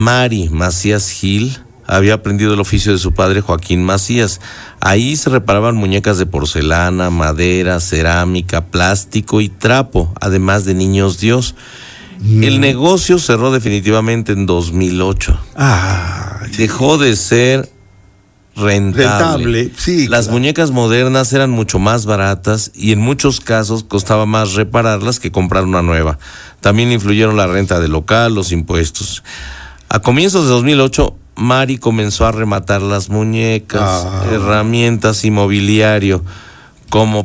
Mari Macías Gil había aprendido el oficio de su padre Joaquín Macías. Ahí se reparaban muñecas de porcelana, madera, cerámica, plástico y trapo, además de niños Dios. El negocio cerró definitivamente en 2008. Dejó de ser rentable. Sí, Las claro. muñecas modernas eran mucho más baratas y en muchos casos costaba más repararlas que comprar una nueva. También influyeron la renta del local, los impuestos. A comienzos de 2008, Mari comenzó a rematar las muñecas, herramientas y mobiliario, como